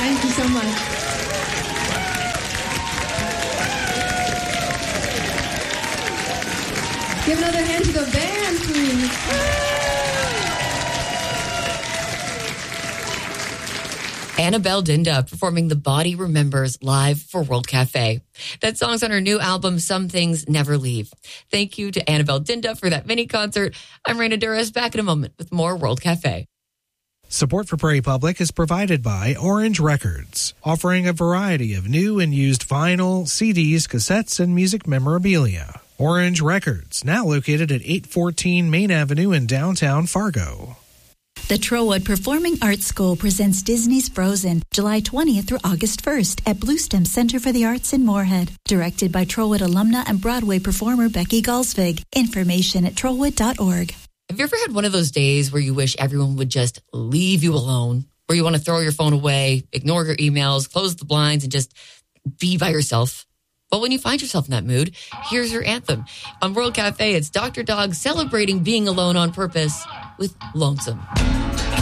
Thank you so much. Give another hand to the band, please. Annabelle Dinda performing The Body Remembers live for World Cafe. That song's on her new album, Some Things Never Leave. Thank you to Annabelle Dinda for that mini concert. I'm Raina Duras, back in a moment with more World Cafe. Support for Prairie Public is provided by Orange Records, offering a variety of new and used vinyl, CDs, cassettes, and music memorabilia. Orange Records, now located at 814 Main Avenue in downtown Fargo. The Trowood Performing Arts School presents Disney's Frozen, July 20th through August 1st at Bluestem Center for the Arts in Moorhead. Directed by Trowood alumna and Broadway performer Becky Galsvig. Information at trowood.org. Have you ever had one of those days where you wish everyone would just leave you alone? Where you want to throw your phone away, ignore your emails, close the blinds, and just be by yourself? Well, when you find yourself in that mood, here's your anthem. On World Cafe, it's Dr. Dog celebrating being alone on purpose with Lonesome.